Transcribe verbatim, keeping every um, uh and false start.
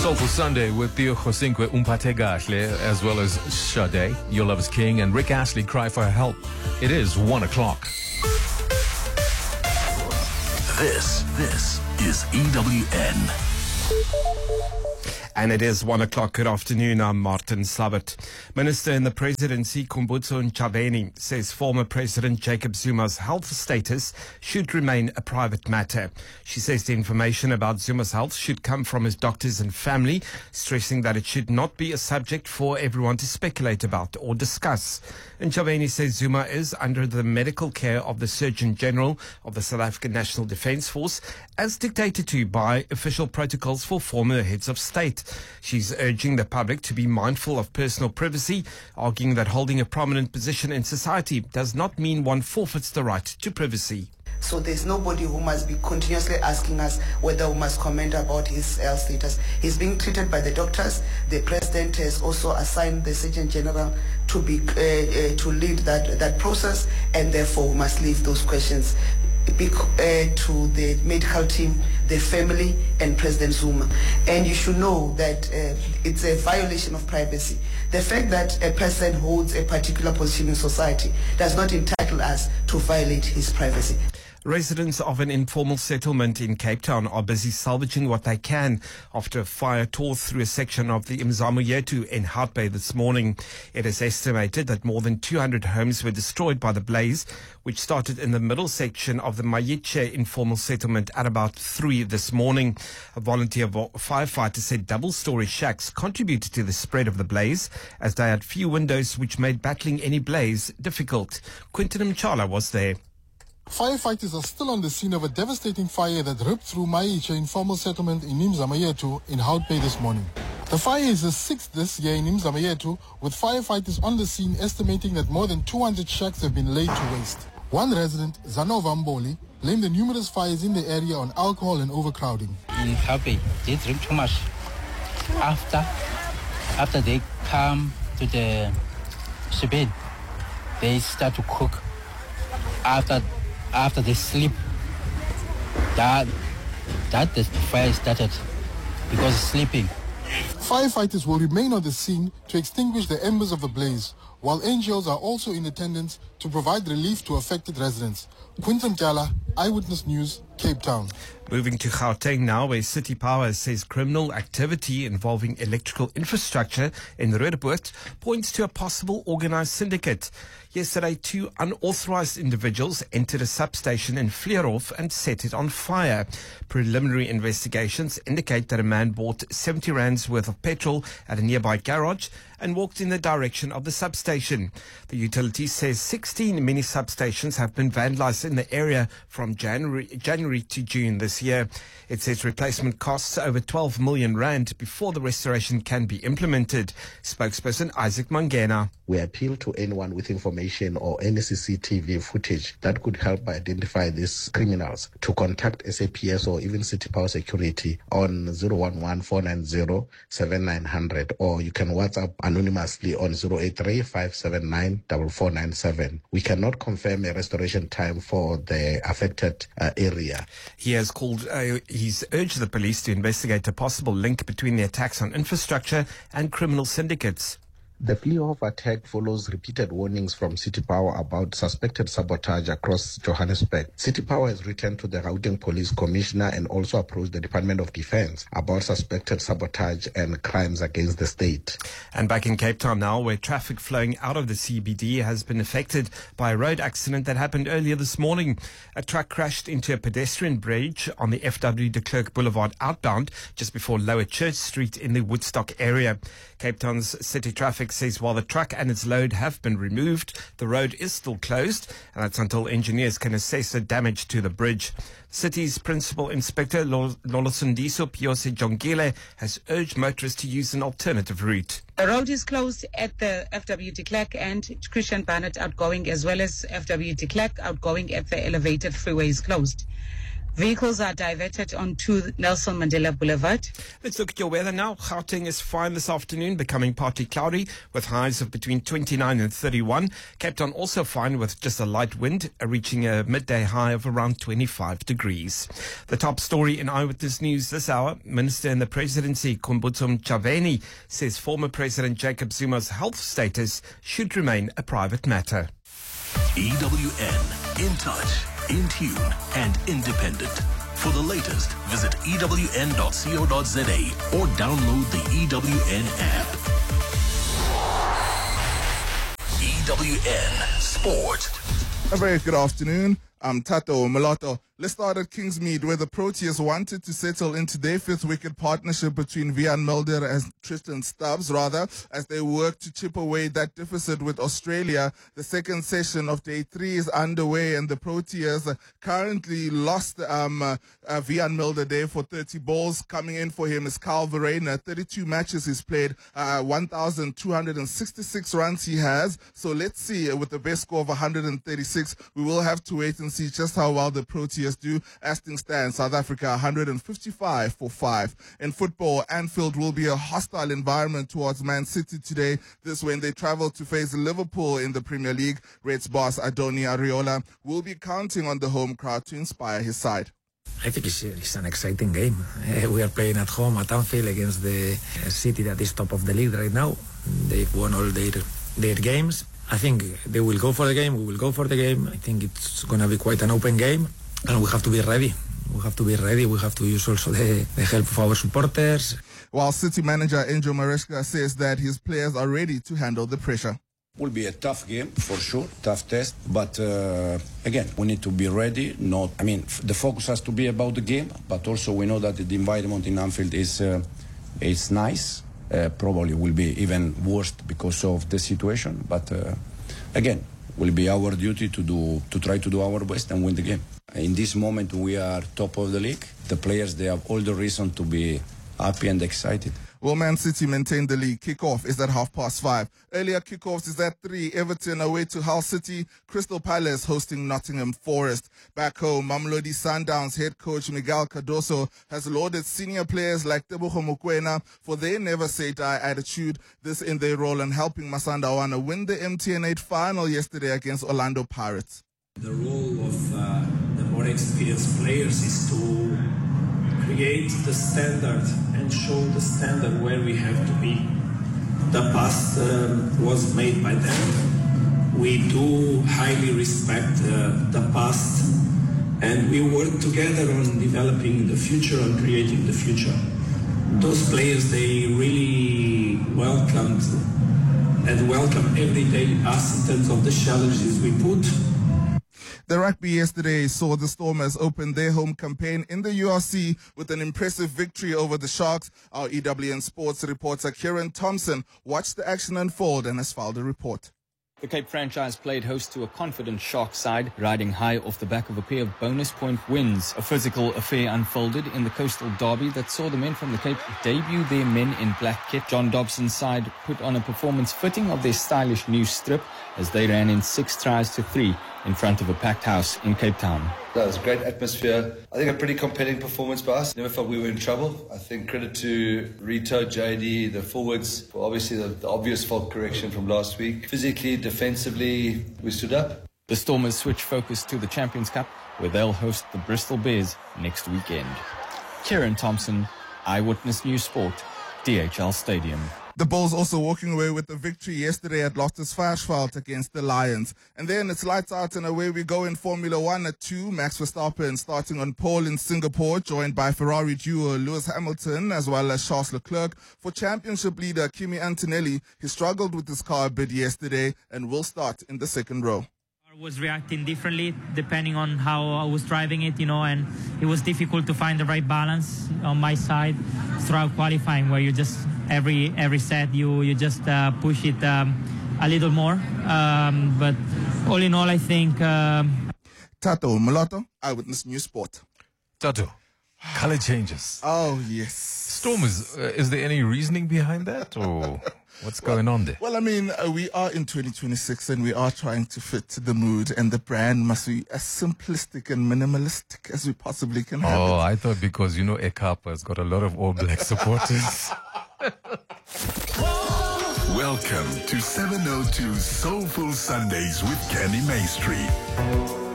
Soulful Sunday with Theo Josinkwe Umpate Gahle, as well as Sade, Your Love is King, and Rick Astley, Cry for Help. It is one o'clock. This, this is E W N. And it is one o'clock. Good afternoon. I'm Martin Slabbert. Minister in the Presidency, Khumbudzo Ntshavheni, says former President Jacob Zuma's health status should remain a private matter. She says the information about Zuma's health should come from his doctors and family, stressing that it should not be a subject for everyone to speculate about or discuss. Ntshavheni says Zuma is under the medical care of the Surgeon General of the South African National Defence Force, as dictated to by official protocols for former heads of state. She's urging the public to be mindful of personal privacy, arguing that holding a prominent position in society does not mean one forfeits the right to privacy. So there's nobody who must be continuously asking us whether we must comment about his health status. He's being treated by the doctors. The president has also assigned the Surgeon General to be uh, uh, to lead that that process, and therefore we must leave those questions Be, uh, to the medical team, the family, and President Zuma. And you should know that uh, it's a violation of privacy. The fact that a person holds a particular position in society does not entitle us to violate his privacy. Residents of an informal settlement in Cape Town are busy salvaging what they can after a fire tore through a section of the Imzamo Yethu in Hout Bay this morning. It is estimated that more than two hundred homes were destroyed by the blaze, which started in the middle section of the Mayiche informal settlement at about three this morning. A volunteer firefighter said double-story shacks contributed to the spread of the blaze, as they had few windows, which made battling any blaze difficult. Quinton Mchala was there. Firefighters are still on the scene of a devastating fire that ripped through Mayiche informal settlement in Imzamo Yethu in Hout Bay this morning. The fire is the sixth this year in Imzamo Yethu, with firefighters on the scene estimating that more than two hundred shacks have been laid to waste. One resident, Zanova Mboli, blamed the numerous fires in the area on alcohol and overcrowding. In Hout Bay, they drink too much. After, after they come to the shebeen, they start to cook. After After they sleep, that that the fire started because of sleeping. Firefighters will remain on the scene to extinguish the embers of the blaze, while N G Os are also in attendance to provide relief to affected residents. Quinton Mchala, Eyewitness News, Cape Town. Moving to Gauteng now, where City Power says criminal activity involving electrical infrastructure in Roodepoort points to a possible organized syndicate. Yesterday, two unauthorized individuals entered a substation in Vleerhof and set it on fire. Preliminary investigations indicate that a man bought seventy rands worth of petrol at a nearby garage and walked in the direction of the substation. The utility says sixteen mini substations have been vandalized in the area from January, January to June this year. It says replacement costs over twelve million rand before the restoration can be implemented. Spokesperson Isaac Mangena. We appeal to anyone with information or any C C T V footage that could help identify these criminals to contact S A P S or even City Power Security on zero one one four nine zero seven nine zero zero, or you can WhatsApp anonymously on zero eight three five seven nine four four nine seven. We cannot confirm a restoration time for the affected uh, area. He has called, uh, he's urged the police to investigate a possible link between the attacks on infrastructure and criminal syndicates. The Vleerhof attack follows repeated warnings from City Power about suspected sabotage across Johannesburg. City Power has written to the Gauteng Police Commissioner and also approached the Department of Defence about suspected sabotage and crimes against the state. And back in Cape Town now, where traffic flowing out of the C B D has been affected by a road accident that happened earlier this morning. A truck crashed into a pedestrian bridge on the F W de Klerk Boulevard outbound just before Lower Church Street in the Woodstock area. Cape Town's city traffic says while the truck and its load have been removed, the road is still closed, and that's until engineers can assess the damage to the bridge. City's Principal Inspector Lolosundiso Piose Jongile has urged motorists to use an alternative route. The road is closed at the F W de Klerk and Christian Barnett outgoing, as well as F W de Klerk outgoing at the elevated freeway is closed. Vehicles are diverted onto Nelson Mandela Boulevard. Let's look at your weather now. Gauteng is fine this afternoon, becoming partly cloudy with highs of between twenty-nine and thirty-one. Cape Town also fine with just a light wind, uh, reaching a midday high of around twenty-five degrees. The top story in Eyewitness News this hour, Minister in the Presidency Khumbudzo Ntshavheni says former President Jacob Zuma's health status should remain a private matter. E W N, in touch, in tune, and independent. For the latest, visit E W N dot co dot za or download the E W N app. E W N Sport. A very good afternoon. I'm Tato Mulatto. Let's start at Kingsmead, where the Proteas wanted to settle into their fifth wicket partnership between Wiaan Mulder and Tristan Stubbs, rather, as they work to chip away that deficit with Australia. The second session of day three is underway, and the Proteas uh, currently lost um, uh, uh, Wiaan Mulder there for thirty balls. Coming in for him is Kyle Verreynne. thirty-two matches he's played, uh, one thousand two hundred sixty-six runs he has. So let's see, uh, with the best score of one hundred thirty-six, we will have to wait and see just how well the Proteas do. As things stand, South Africa one hundred fifty-five for five. In football, Anfield will be a hostile environment towards Man City today. This when they travel to face Liverpool in the Premier League. Reds boss Adoni Ariola will be counting on the home crowd to inspire his side. I think it's, it's an exciting game. Uh, we are playing at home at Anfield against the uh, city that is top of the league right now. They've won all their their games. I think they will go for the game. We will go for the game. I think it's going to be quite an open game, and we have to be ready. We have to be ready. We have to use also the, the help of our supporters. While City manager Enzo Maresca says that his players are ready to handle the pressure. Will be a tough game for sure, tough test. But uh, again, we need to be ready. Not, I mean, f- the focus has to be about the game, but also we know that the environment in Anfield is uh, is nice. Uh, probably will be even worse because of the situation. But uh, again, will be our duty to do to try to do our best and win the game. In this moment, we are top of the league. The players, they have all the reason to be happy and excited. Will Man City maintain the league? Kickoff is at half past five. Earlier kickoffs is at three. Everton away to Hull City. Crystal Palace hosting Nottingham Forest. Back home, Mamelodi Sundowns head coach Miguel Cardoso has lauded senior players like Tebogo Mokoena for their never-say-die attitude. This in their role in helping Masandawana win the M T N eight final yesterday against Orlando Pirates. The role of uh, the more experienced players is to create the standard and show the standard where we have to be. The past uh, was made by them. We do highly respect uh, the past, and we work together on developing the future and creating the future. Those players, they really welcomed and welcome every day us in terms of the challenges we put. The rugby yesterday saw the Stormers open their home campaign in the U R C with an impressive victory over the Sharks. Our E W N Sports reporter Kieran Thompson watched the action unfold and has filed a report. The Cape franchise played host to a confident Sharks side, riding high off the back of a pair of bonus point wins. A physical affair unfolded in the Coastal Derby that saw the men from the Cape debut their men in black kit. John Dobson's side put on a performance fitting of their stylish new strip as they ran in six tries to three in front of a packed house in Cape Town. That was a great atmosphere. I think a pretty compelling performance by us. Never felt we were in trouble. I think credit to Rito, J D, the forwards for obviously the, the obvious fault correction from last week. Physically, defensively, we stood up. The Stormers switch focus to the Champions Cup, where they'll host the Bristol Bears next weekend. Kieran Thompson, Eyewitness News Sport, D H L Stadium. The Bulls also walking away with the victory yesterday at Loftus Versfeld against the Lions. And then it's lights out and away we go in Formula One at two. Max Verstappen starting on pole in Singapore, joined by Ferrari duo Lewis Hamilton as well as Charles Leclerc. For championship leader Kimi Antonelli, he struggled with his car a bit yesterday and will start in the second row. I was reacting differently depending on how I was driving it, you know, and it was difficult to find the right balance on my side throughout qualifying, where you just every every set you you just uh, push it um, a little more. Um, but all in all, I think. Um, Tato Mulatto, Eyewitness News Sport. Tato, color changes. Oh yes. Stormers, uh, is there any reasoning behind that, or? What's going on there? Well, I mean, uh, we are in twenty twenty-six and we are trying to fit the mood, and the brand must be as simplistic and minimalistic as we possibly can have. Oh, it. I thought because, you know, Ekapa has got a lot of All Black supporters. Welcome to seven oh two Soulful Sundays with Kenny Maestri.